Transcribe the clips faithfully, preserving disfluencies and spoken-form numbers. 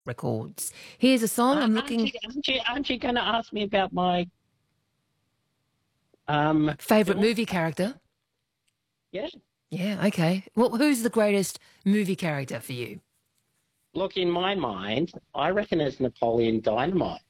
Records. Here's a song. Uh, I'm aren't you, looking. aren't you, aren't you going to ask me about my um Favorite film? movie character? Yeah. Yeah, okay. Well, who's the greatest movie character for you? Look, in my mind, I reckon it's Napoleon Dynamite.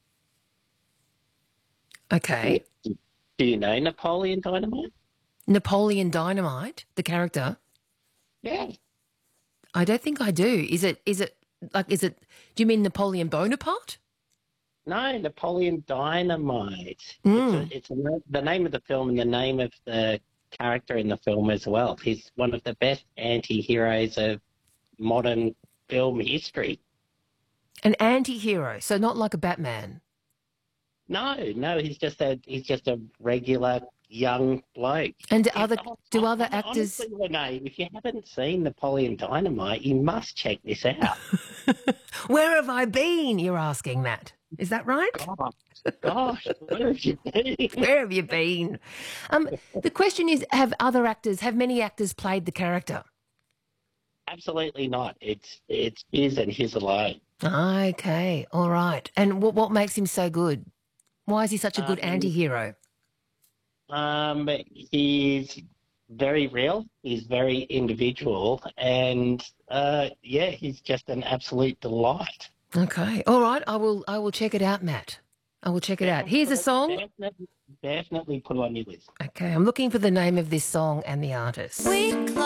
Do Okay. you, do you know Napoleon Dynamite? Napoleon Dynamite, the character. Yeah. I don't think I do. Is it, is it, like, is it, do you mean Napoleon Bonaparte? No, Napoleon Dynamite. It's Mm. a, it's a, the name of the film and the name of the character in the film as well. He's one of the best anti-heroes of modern film history. An anti-hero, so not like a Batman. No, no, he's just a he's just a regular young bloke. And do If, other, hon- do other hon- actors, honestly, Renee, if you haven't seen Napoleon Dynamite, you must check this out. where have I been? You're asking that. Is that right? God, gosh, where have you been? Where have you been? Um, the question is, have other actors, have many actors played the character? Absolutely not. It's it's his and his alone. Okay, all right. And what what makes him so good? Why is he such a good Um, anti-hero? um, he's very real. He's very individual, and uh, yeah, he's just an absolute delight. Okay, all right. I will I will check it out, Matt. I will check it out. Here's a Definitely, song. definitely, definitely put it on your list. Okay, I'm looking for the name of this song and the artist. We